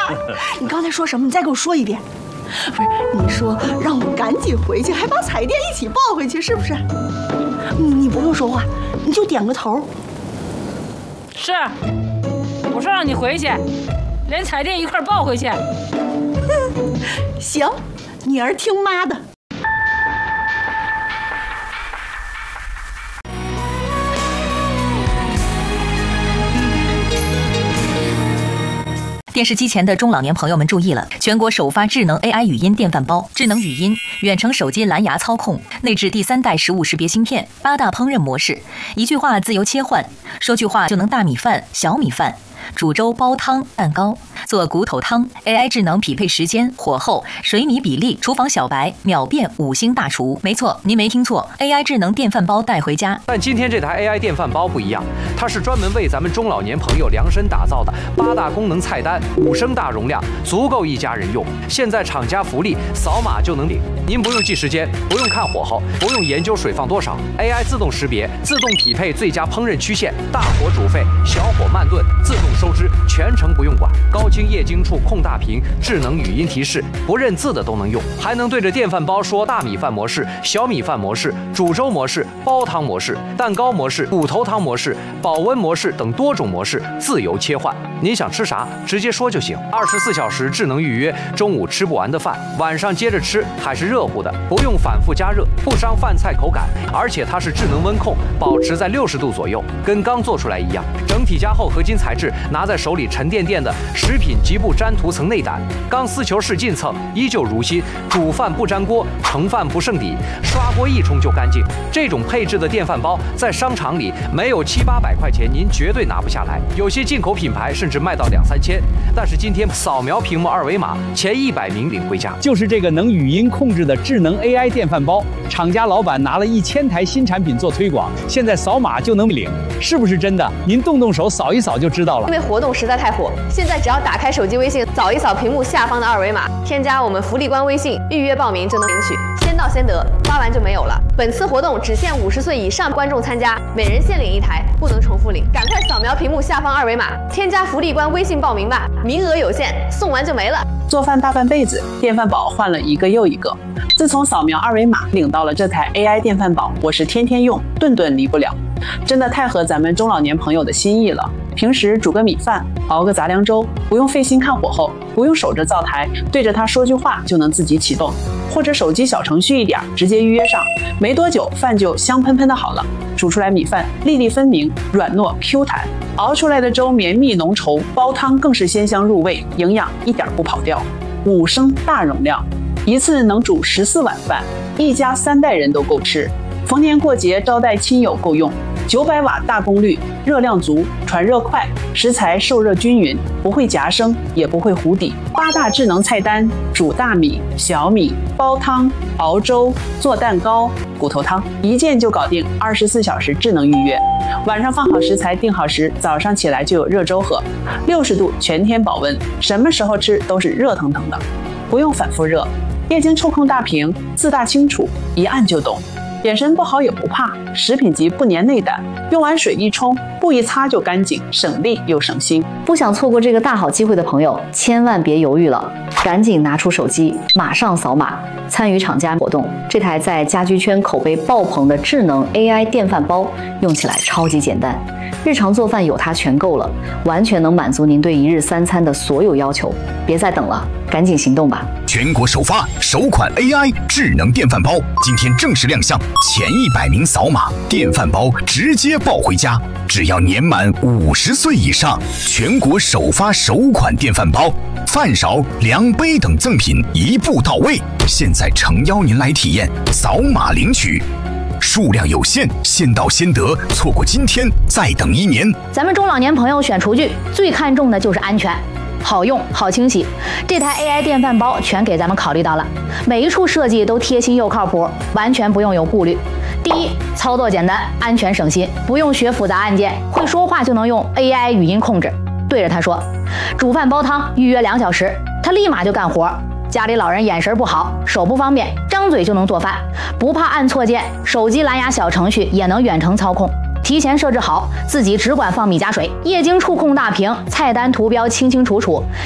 你刚才说什么？你再给我说一遍。不是，你说让我赶紧回去，还把彩电一起抱回去，是不是？你不用说话，你就点个头。 是，我说让你回去，连彩电一块抱回去。 行，女儿听妈的。 电视机前的中老年朋友们注意了，全国首发智能 AI 语音电饭煲，智能语音，远程手机蓝牙操控，内置第3代食物识别芯片，8大烹饪模式，一句话自由切换，说句话就能大米饭、小米饭。煮粥、煲汤、蛋糕，做骨头汤 ，AI 智能匹配时间、火候、水米比例，厨房小白秒变5星大厨。没错，您没听错 ，AI 智能电饭煲带回家。 但今天这台 AI 电饭煲不一样，它是专门为咱们中老年朋友量身打造的，8大功能菜单，5升大容量，足够一家人用。现在厂家福利，扫码就能领，您不用记时间，不用看火候，不用研究水放多少 ，AI 自动识别，自动匹配最佳烹饪曲线，大火煮沸，小火慢炖，自动收汁，全程不用管，高清液晶触控大屏，智能语音提示，不认字的都能用，还能对着电饭煲说大米饭模式、小米饭模式、煮粥模式、煲汤模式、蛋糕模式、骨头汤模式、保温模式等多种模式自由切换。您想吃啥，直接说就行，24小时智能预约，中午吃不完的饭，晚上接着吃还是热乎的，不用反复加热，不伤饭菜口感，而且它是智能温控，保持在60度左右，跟刚做出来一样。整体加厚合金材质，拿在手里沉甸甸的，食品局部粘涂层内胆，钢丝球试劲蹭依旧如新，煮饭不粘锅，盛饭不剩底，刷锅一冲就干净。这种配置的电饭煲在商场里没有700、800块钱，您绝对拿不下来。有些进口品牌甚至卖到2、3千。但是今天扫描屏幕2维码，前100名领回家。 就是这个能语音控制的智能 AI 电饭煲，厂家老板拿了1000台新产品做推广，现在扫码就能领，是不是真的？您动动手扫一扫就知道了。 因为活动实在太火，现在只要打开手机微信，扫一扫屏幕下方的2维码，添加我们福利官微信，预约报名就能领取，先到先得，发完就没有了。本次活动只限50岁以上观众参加，每人限领1台，不能重复领。赶快扫描屏幕下方2维码，添加福利官微信报名吧，名额有限，送完就没了。 做饭大半辈子，电饭煲换了一个又一个。自从扫描2维码领到了这台 AI 电饭煲，我是天天用，顿顿离不了。真的太合咱们中老年朋友的心意了。平时煮个米饭，熬个杂粮粥，不用费心看火候，不用守着灶台，对着它说句话就能自己启动，或者手机小程序一点，直接预约上，没多久饭就香喷喷的好了。煮出来米饭粒粒分明，软糯 Q 弹，熬出来的粥绵密浓稠，煲汤更是鲜香入味，营养一点不跑掉。5升大容量，一次能煮14碗饭，一家3代人都够吃。逢年过节招待亲友够用。900瓦大功率，热量足，传热快，食材受热均匀，不会夹生，也不会糊底。8大智能菜单：煮大米、小米、煲汤、熬粥、做蛋糕、骨头汤，一键就搞定，24小时智能预约。晚上放好食材，定好时，早上起来就有热粥喝，60度全天保温，什么时候吃都是热腾腾的，不用反复热。液晶触控大屏，字大清楚，一按就懂。眼神不好也不怕，食品级不粘内胆，用完水一冲，布一擦就干净，省力又省心。 不想错过这个大好机会的朋友，千万别犹豫了，赶紧拿出手机，马上扫码参与厂家活动。这台在家居圈口碑爆棚的智能 AI 电饭煲，用起来超级简单，日常做饭有它全够了，完全能满足您对1日3餐的所有要求。别再等了，赶紧行动吧！ 全国首发首款 AI 智能电饭煲，今天正式亮相，前100名扫码，电饭煲直接抱回家。只要年满50岁以上，全国首发首款电饭煲，饭勺、量杯等赠品一步到位。现在诚邀您来体验，扫码领取。数量有限，先到先得，错过今天再等1年。 咱们中老年朋友选厨具最看重的就是安全。好用好清洗，这台 AI 电饭煲全给咱们考虑到了，每一处设计都贴心又靠谱，完全不用有顾虑。第一，操作简单，安全省心，不用学复杂按键，会说话就能用 AI 语音控制，对着它说煮饭煲汤，预约2小时，它立马就干活。家里老人眼神不好，手不方便，张嘴就能做饭，不怕按错键，手机蓝牙小程序也能远程操控。提前设置好，自己只管放米加水，液晶触控大屏，菜单图标清清楚楚，